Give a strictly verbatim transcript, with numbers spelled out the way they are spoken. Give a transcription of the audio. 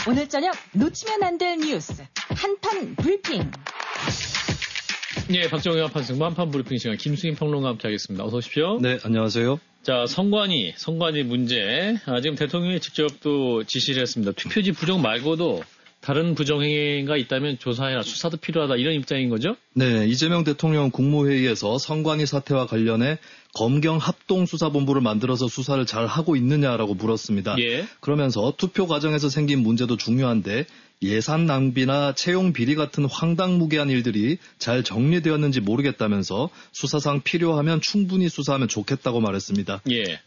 오늘 저녁 놓치면 안 될 뉴스 한판 브리핑. 예, 박정희 한판승부 한판 브리핑 시간 김수인 평론가와 함께하겠습니다. 어서 오십시오. 네, 안녕하세요. 자, 선관위, 선관위 문제. 아, 지금 대통령이 직접 또 지시를 했습니다. 투표지 부정 말고도 다른 부정행위가 있다면 조사해라, 수사도 필요하다, 이런 입장인 거죠? 네, 이재명 대통령 국무회의에서 선관위 사태와 관련해 검경 합동수사본부를 만들어서 수사를 잘 하고 있느냐라고 물었습니다. 예. 그러면서 투표 과정에서 생긴 문제도 중요한데 예산 낭비나 채용 비리 같은 황당무계한 일들이 잘 정리되었는지 모르겠다면서 수사상 필요하면 충분히 수사하면 좋겠다고 말했습니다. 예.